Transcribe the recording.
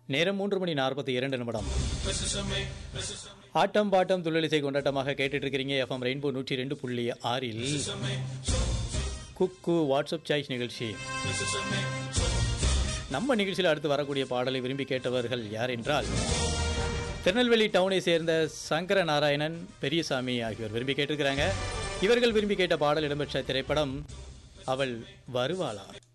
நேரம் 3:42 ஆட்டம் பாட்டம் துள்ளலிசை கொண்டாட்டமாக கேட்டுட்டு இருக்கிறீங்க. எஃப்எம் ரெயின்போ 102.6 குக்கு வாட்ஸ்அப் சாய்ஸ் நிகழ்ச்சி. நம்ம நிகழ்ச்சியில் அடுத்து வரக்கூடிய பாடலை விரும்பி கேட்டவர்கள் யார் என்றால் திருநெல்வேலி டவுனை சேர்ந்த சங்கர நாராயணன், பெரியசாமி ஆகியோர் விரும்பி கேட்டிருக்கிறாங்க. இவர்கள் விரும்பி கேட்ட பாடல் இடம்பெற்ற திரைப்படம் அவள் வருவாளா.